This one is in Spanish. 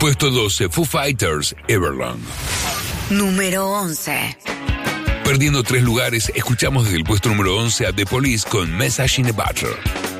Puesto 12, Foo Fighters, Everlong. Número 11. Perdiendo 3 lugares, escuchamos desde el puesto número 11 a The Police con Message in a Bottle.